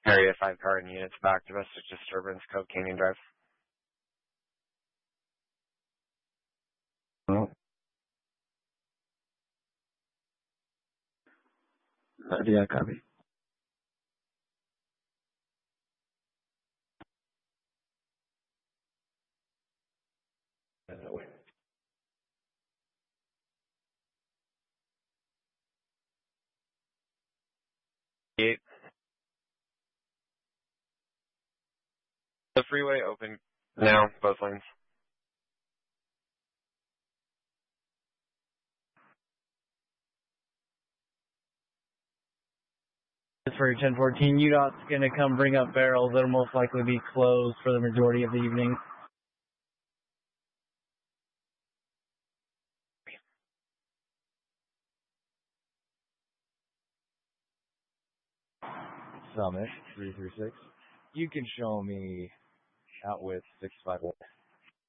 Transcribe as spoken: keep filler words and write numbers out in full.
Area five car and units back, domestic disturbance, Cove Canyon Drive. Well, uh, yeah, copy. Uh, wait. Eight. The freeway open now, both lanes. For ten fourteen, U DOT's going to come bring up barrels that will most likely be closed for the majority of the evening. Summit three three six. You can show me out with six five one.